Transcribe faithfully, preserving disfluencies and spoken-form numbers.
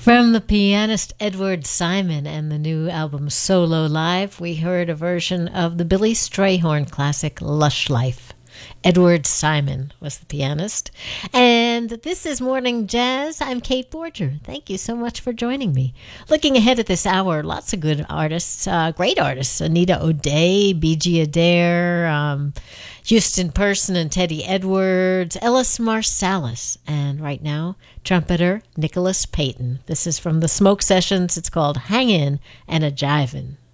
From the pianist Edward Simon and the new album Solo Live, we heard a version of the Billy Strayhorn classic Lush Life. Edward Simon was the pianist. And this is Morning Jazz. I'm Kate Borger. Thank you so much for joining me. Looking ahead at this hour, lots of good artists, uh, great artists. Anita O'Day, B G Adair, um, Houston Person and Teddy Edwards, Ellis Marsalis, and right now, trumpeter Nicholas Payton. This is from the Smoke Sessions. It's called Hang In and a Jivin'.